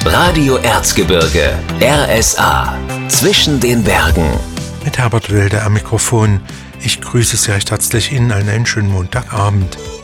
Radio Erzgebirge, RSA. Zwischen den Bergen. Mit Herbert Wilde am Mikrofon. Ich grüße Sie recht herzlich Ihnen einen schönen Montagabend.